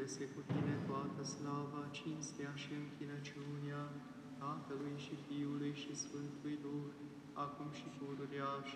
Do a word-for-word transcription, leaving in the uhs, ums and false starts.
este cu tine toată slava, cinstea și închinăciunea Tatălui și Fiului și Sfântului Duh, acum și pururea și